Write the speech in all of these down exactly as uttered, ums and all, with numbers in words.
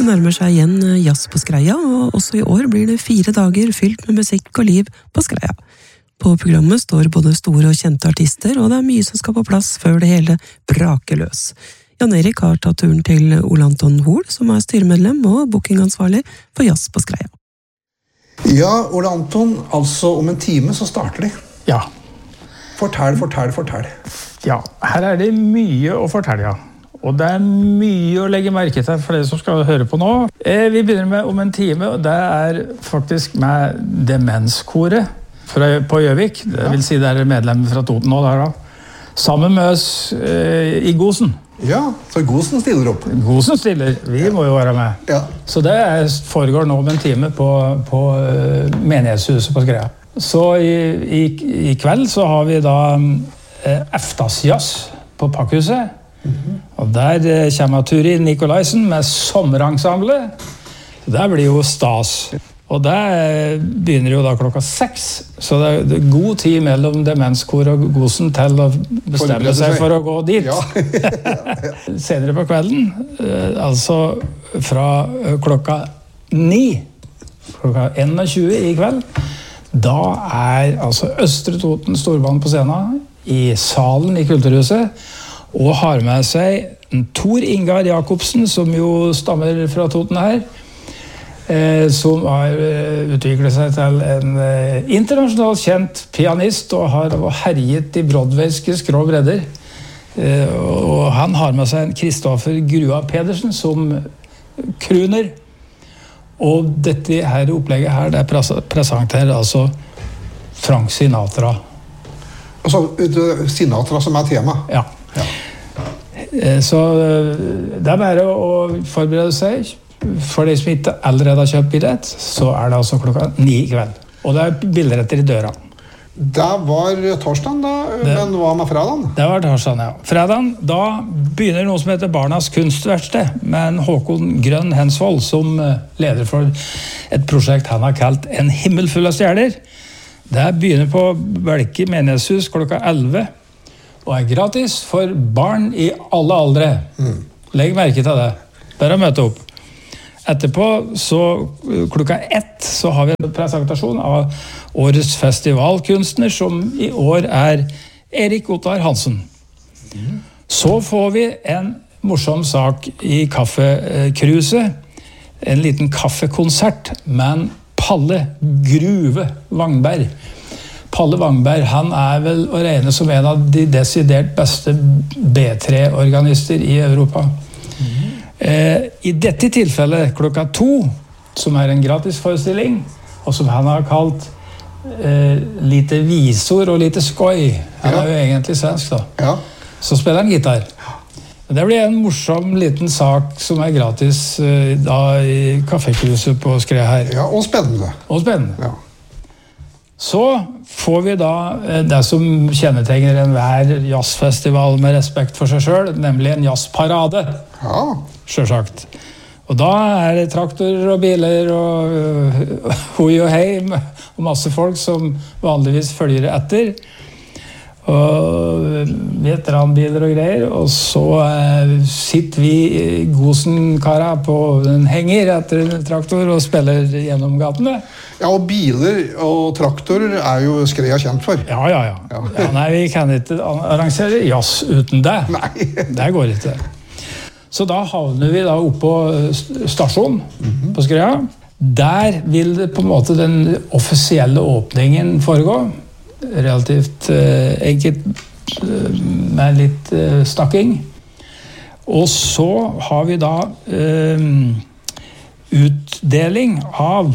nærmer seg igjen jazz på Skreia, og også i år blir det fire dager fylt med musikk og liv på Skreia. På programmet står både store og kjente artister, og det er mye som skal på plass før det hele braker løs. Jan Erik har tatt turen til Ole Anton Hoel, som er styremedlem og bookingansvarlig for jazz på Skreia. Ja, Ole Anton, altså om en time så starter de. Ja. Fortell, fortell, fortell. Ja, her er det mye å fortelle, ja. Og det er mye å legge merke til for dere som skal høre på nå. Eh, vi begynner med om en time, og det er faktisk med Demenskoret fra, på Gjøvik. Det vil si det er medlem fra Toten nå der da. Sammen med oss eh, i Gosen. Ja, så Gosen stiller opp. Gosen stiller, vi ja. Må jo være med. Ja. Så det er, foregår nå om en time på, på uh, menighetshuset på Skreia. Så i, i, i kveld så har vi da uh, Eftasjazz på Pakkhuset. Mm-hmm. Og der uh, kommer Turid Nikolaisen med sommerensemble. Det blir jo stas. Og det begynner jo da klokka seks, så det er, det er god tid mellom Demenskor og Gosen til å bestemme seg for å gå dit. Ja. Senere på kvelden, uh, altså fra uh, klokka ni, klokka tjueen i kveld, da er altså Østre Toten Storband på scenen i salen i Kulturhuset, og har med seg Tor Ingar Jakobsen, som jo stammer fra Toten her, eh, som har eh, utviklet seg til en eh, internasjonalt kjent pianist, og har herjet i Broadwayske skrå bredder. Eh, og han har med seg en Kristoffer Grua Pedersen som kruner. Og dette her opplegget her, det presenterer altså Frank Sinatra. Altså Sinatra som er tema? Ja. Ja. Så det er bare å forberede seg. For de som ikke allerede har kjøpt billett, så er det altså klokka ni i kveld. Og det er billetter i døra. Det var torsdagen da, det, men hva med fredagen? Det var torsdagen, ja. Fredagen, da begynner noe som heter Barnas kunstverksted, med Håkon Grønn Hensvold som leder for et prosjekt han har kalt En himmel full av stjerner. Det begynner på Belke menighetshus klokka elleve, og er gratis for barn i alle aldre. Mm. Legg merke til det. Bare møte opp. Etterpå, så klokka ett, så har vi en presentasjon av årets festivalkunstner, som i år er Erik Ottar Hansen. Mm. Så får vi en morsom sak i kaffekruset, en liten kaffekonsert med Palle Gruve Wangberg. Palle Wangberg, han er vel å regne som en av de desidert beste B tre-organister i Europa. Mm. Eh, I dette tilfellet klokka to, som er en gratis forestilling, og som han har kalt eh, lite visor og lite skoj. Han ja. Er jo egentlig svensk da. Ja. Så spiller han gitar. Det blir en morsom liten sak som er gratis eh, da i kaffekruset på Skreia her. Ja, og spennende. Og spennende. Ja. Så får vi da det som kjennetegner en hver jazzfestival med respekt for seg selv, nemlig en jazzparade. Ja. Selvsagt. Og da er det traktorer og biler og uh, hoi og hei og masse folk som vanligvis følger etter. Og veteranbiler og greier. Og så uh, sitter vi Gosen-kara på en henger etter en traktor og spiller gjennom gatene. Ja, og biler og traktorer er jo Skreia kjent for. Ja, ja, ja. ja. ja nei, vi kan ikke arrangere jazz uten det. Nei. Det går ikke. Så da havner vi da oppe på stasjonen mm-hmm. på Skreia. Der vil det på en måte den offisielle åpningen foregå. Relativt eh, enkelt eh, med litt eh, snakking. Og så har vi da eh, utdeling av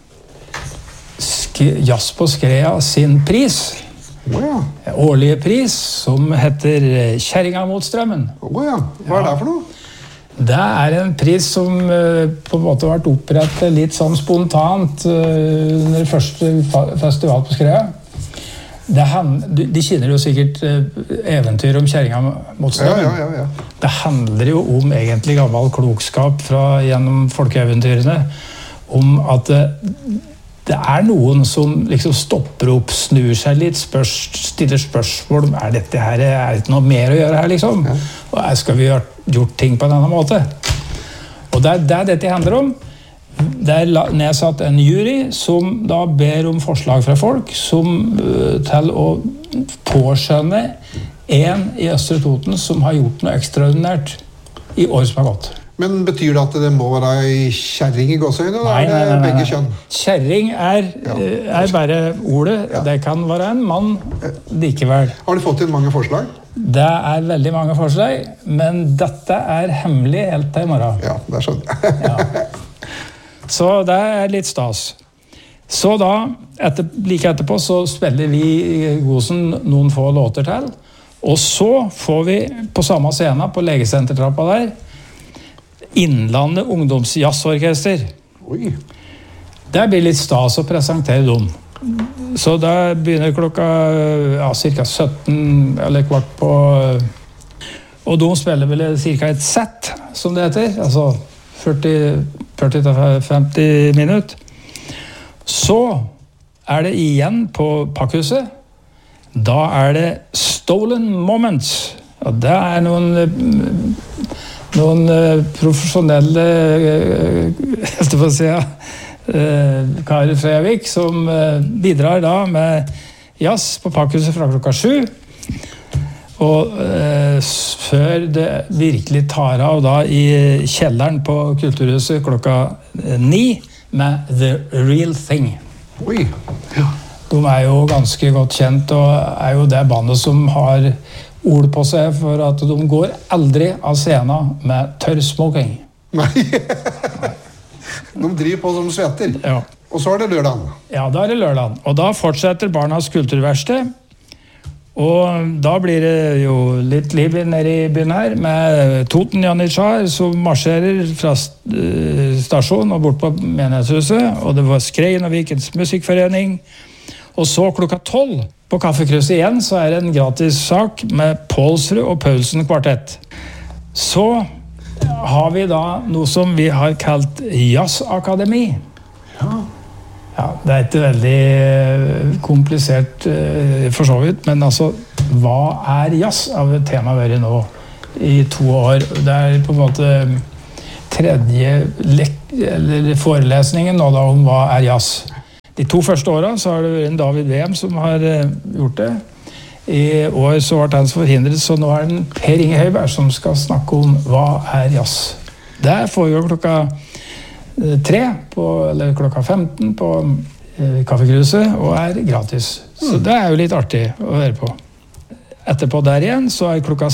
Jazz på Skreia sin pris. Oh, ja. Årlige pris som heter Kjerringa mot strømmen. Oh, ja. Hva er det for noe? Det er en pris som uh, på en måte har vært opprettet litt sånn spontant uh, under første festival på Skreia. Det hand- de kjenner jo sikkert uh, eventyr om Kjerringa mot strømmen. Ja, ja, ja, ja. Det handler jo om egentlig gammel klokskap fra, gjennom folkeeventyrene, om at uh, det er noen som liksom stopper opp, snur seg litt, spørs, stiller spørsmål om er dette her, er det noe mer å gjøre her liksom? Ja. Og skal vi ha gjort ting på en annen måte? Og det er det dette handler om. Det er nedsatt en jury som da ber om forslag fra folk som, til å påskjønne en i Østre Toten som har gjort noe ekstraordinært i år som har gått. Men betyr det at det må være ei kjerring i gåsøyne, eller Nei, er det nei, nei, nei. begge kjønn? Kjerring er, Ja. er bare ordet. Ja. Det kan være en mann likevel. Har du fått inn mange forslag? Det er veldig mange forslag, men dette er hemmelig helt til i morgen. Ja, det skjønner jeg. Ja. Så det er litt stas. Så da, etter, like etterpå, så spiller vi i Gosen noen få låter til. Og så får vi på samme scene på legesentertrappa der Innlandet ungdomsjazzorkester. Oi. Det blir litt stas å presentere dem. Så da begynner klokka ja, cirka sytten eller kvart på. Og de spiller vel cirka et sett, som det heter. Altså førti til femti minutter. Så er det igjen på Pakkhuset. Da er det Stolen Moments. Og det er noen noen uh, profesjonelle uh, jeg får si, uh, karer fra Gjøvik som uh, bidrar da med jazz på Pakkhuset fra klokka sju. Og uh, før det virkelig tar av da i kjelleren på Kulturhuset klokka ni med The Real Thing. Oi. Ja. De er jo ganske godt kjent og er jo det bandet som har ord på seg for at de går aldri av scenen med tørr smoking. Nei. De driver på som svetter. Ja. Og så er det lørdagen. Ja, da er det lørdagen. Og da fortsetter Barnas kulturverksted. Og da blir det jo litt liv nede i byen her, med Toten Janitsjar som marsjerer fra stasjonen og bort på menighetshuset. Og det var Skreien og Vikens Musikkforening. Og så klokka tolv på Kaffekrysset igjen, så er det en gratis sak med Pålsrud og Paulsen kvartett. Så har vi da noe som vi har kalt Jazzakademi. Ja. Ja, det er ikke veldig komplisert for så vidt, men altså, hva er jazz av et tema vært nå i to år? Det er på en måte tredje lek- eller forelesningen nå da om hva er jazz. De to første årene så har det vært en David Wem som har gjort det. I år så ble han forhindret, så nå er det Per Inge Høiberg som skal snakke om hva er jazz. Der får vi jo klokka tre, på, eller klokka femten på Kaffekruset, og er gratis. Så det er jo litt artig å høre på. Etterpå der igjen, så er klokka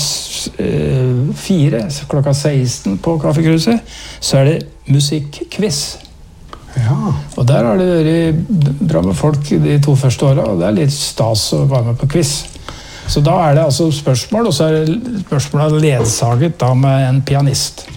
fire, klokka seksten på Kaffekruset, så er det musikkquiz. Ja. Og der har det vært bra med folk de to første årene, og det er litt stas å være med på quiz. Så da er det altså spørsmål, og så er det spørsmålet ledsaget da med en pianist.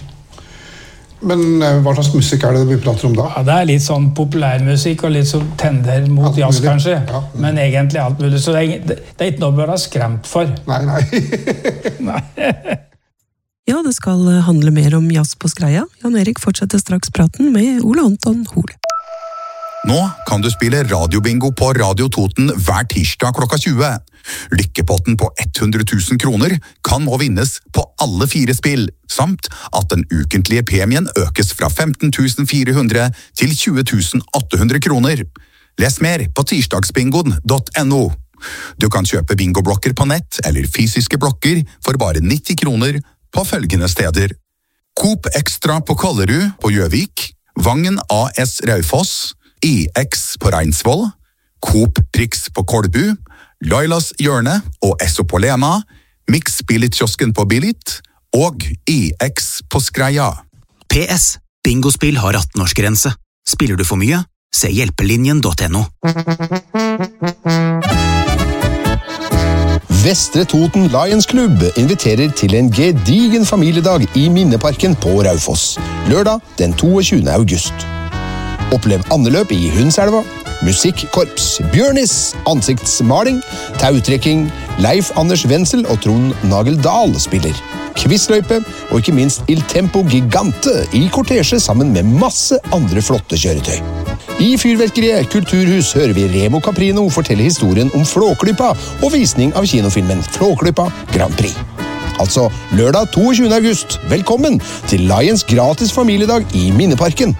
Men hva slags musikk er det vi prater om da? Ja, det er litt sånn populærmusikk og litt sånn tender mot Alt jazz mulig. kanskje. Ja. Men egentlig alt mulig, så det er, det er ikke noe å være skremt for. Nei, nei. Nei. Ja, det skal handle mer om jazz på Skreia. Jan Erik fortsetter straks praten med Ole Anton Hole. Nå kan du spille radiobingo på Radio Toten hver tirsdag klokka tjue. Lykkepotten på hundre tusen kroner kan nå vinnes på alle fire spill, samt at den ukentlige premien økes fra femten tusen fire hundre til tjue tusen åtte hundre kroner. Les mer på tirsdagsbingoen punktum no. Du kan kjøpe bingoblokker på nett eller fysiske blokker for bare nitti kroner på følgende steder. Coop Extra på Kollerud på Gjøvik, Vangen A S Raufoss, I X på Reinsvoll, Coop Prix på Kolbu, Lailas Hjørne og Esso på Lena, Mix Billit-kiosken på Billit og I X på Skreia. P S. Bingospill har atten-årsgrense. Spiller du for mye? Se hjelpelinjen punktum no. Vestre Toten Lions Club inviterer til en gedigen familiedag i Minneparken på Raufoss. Lørdag den tjueåttende august. Opplev andeløp i Hundselva, musikkorps, bjørnis, ansiktsmaling, tautrekking, Leif Anders Wenzel og Trond Nagel Dahl spiller. Quizløype og ikke minst Il Tempo Gigante i kortesje sammen med masse andre flotte kjøretøy. I Fyrverkeriet Kulturhus hører vi Remo Caprino fortelle historien om Flåklypa og visning av kinofilmen Flåklypa Grand Prix. altså lørdag toogtyvende august. Velkommen til Lions gratis familiedag i Minneparken.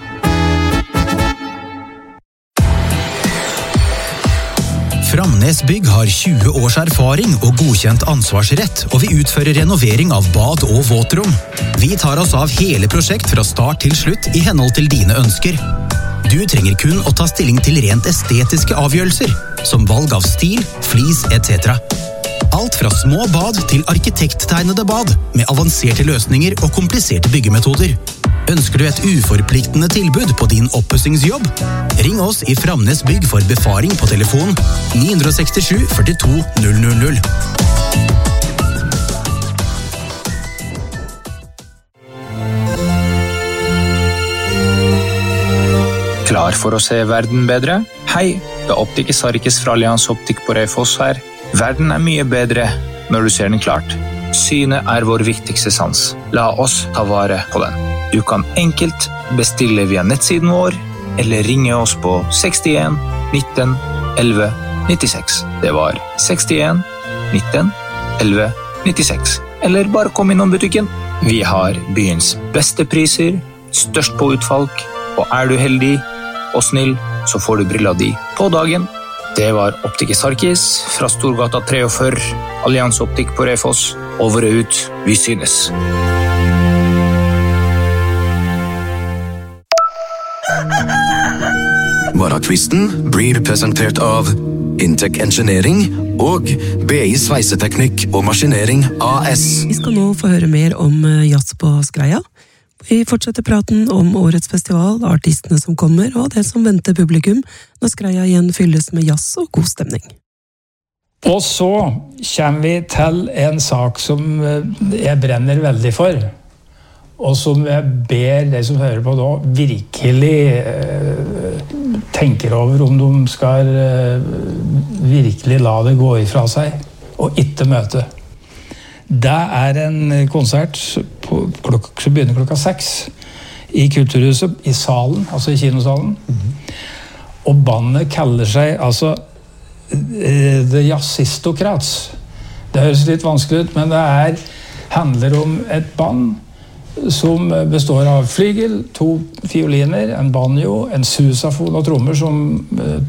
Framnes Bygg har tjue års erfaring og godkjent ansvarsrett, og vi utfører renovering av bad og våtrom. Vi tar oss av hele prosjekt fra start til slutt i henhold til dine ønsker. Du trenger kun å ta stilling til rent estetiske avgjørelser, som valg av stil, flis et cetera. Alt fra små bad til arkitekttegnede bad, med avanserte løsninger og kompliserte byggemetoder. Ønsker du et uforpliktende tilbud på din oppussingsjobb? Ring oss i Framnes Bygg for befaring på telefon ni seks sju førtito null null null. Klar for å se verden bedre? Hei, det er Optiker Sarkis fra Allians Optik på Raufoss her. Verden er mye bedre når du ser den klart. Synet er vår viktigste sans. La oss ta vare på den. Du kan enkelt bestille via nettsiden vår, eller ringe oss på sekstien nitten elleve nittiseks. Det var sekstien nitten elleve nittiseks. Eller bare kom innom butikken. Vi har byens beste priser, størst på utvalg, og er du heldig og snill, så får du brilla di på dagen. Det var Optiker Sarkis fra Storgata førtitre, Allians Optik på Raufoss. Over og ut, vi synes. Morgenquisten blir presentert av Intec Engineering og B I Sveiseteknikk og Maskinering A S. Vi skal nå få høre mer om jazz på Skreia. Vi fortsetter praten om årets festival, artistene som kommer, og det som venter publikum når Skreia igjen fylles med jazz og god stemning. Og så kommer vi til en sak som jeg brenner veldig for, og som jeg ber de som hører på da virkelig eh, tenker over om de skal eh, virkelig la det gå ifra seg, og ikke møte. Det er en konsert på klok- som begynner klokka seks i Kulturhuset, i salen, altså i kinosalen. Mm-hmm. Og bandet kaller seg altså The Jazzistokrats. Det høres litt vanskelig ut, men det er, handler om et band som består av flygel, to fioliner, en banjo, en susafon og trommer som